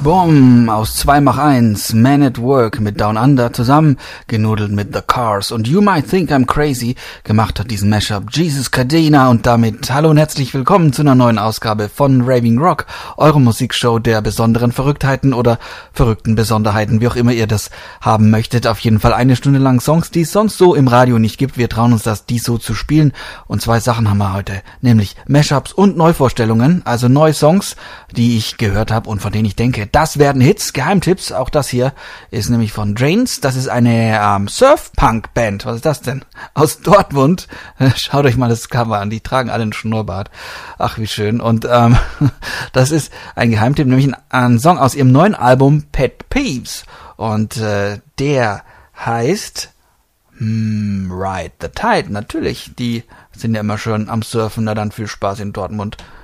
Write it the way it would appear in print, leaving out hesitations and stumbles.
Boom, aus 2x1, Man at Work mit Down Under, zusammen genudelt mit The Cars und You Might Think I'm Crazy, gemacht hat diesen Mashup Jesus Cadena und damit hallo und herzlich willkommen zu einer neuen Ausgabe von Raving Rock, eure Musikshow der besonderen Verrücktheiten oder verrückten Besonderheiten, wie auch immer ihr das haben möchtet. Auf jeden Fall eine Stunde lang Songs, die es sonst so im Radio nicht gibt. Wir trauen uns das, dies so zu spielen und zwei Sachen haben wir heute, nämlich Mashups und Neuvorstellungen, also neue Songs, die ich gehört habe und von denen ich denke, das werden Hits, Geheimtipps. Auch das hier ist nämlich von Drains. Das ist eine Surf-Punk-Band. Was ist das denn? Aus Dortmund. Schaut euch mal das Cover an. Die tragen alle einen Schnurrbart. Ach, wie schön. Und das ist ein Geheimtipp, nämlich ein Song aus ihrem neuen Album Pet Peeves. Und der heißt Ride the Tide. Natürlich, die sind ja immer schön am Surfen. Na dann viel Spaß in Dortmund.